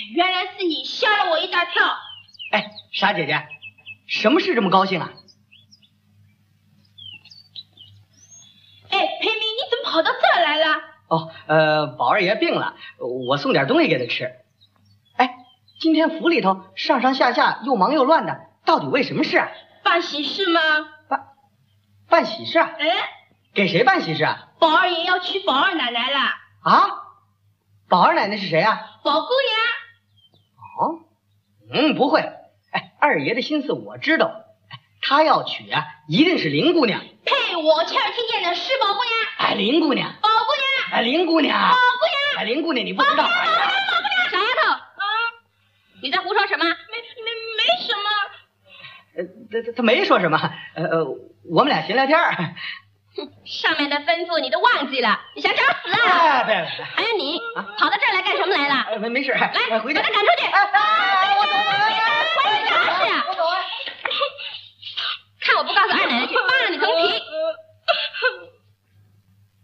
原来是你，吓了我一大跳。 哎，傻姐姐，什么事这么高兴啊？ 哎，培明，你怎么跑到这儿来了？ 哦，宝二爷病了，我送点东西给他吃。哎，今天府里头上上下下又忙又乱的，到底为什么事啊？ 办喜事吗？ 办喜事啊？ 哎， 给谁办喜事啊？ 宝二爷要娶宝二奶奶了。 啊？宝二奶奶是谁啊？ 宝姑娘。哦，不会。哎，二爷的心思我知道。他要娶啊，一定是林姑娘。 呸！我亲耳听见的是宝姑娘。 哎，林姑娘。 宝姑娘。 哎，林姑娘。 宝姑娘。 哎，林姑娘，你不知道。 宝姑娘， 小丫头。啊，你在胡说什么？ 没什么。 他没说什么。我们俩闲聊天。 上面的吩咐你都忘记了，你想找死啊？ 哎，别。 还有你，跑到这儿来干什么来了？ 没事。 来， 回去。 把他赶出去。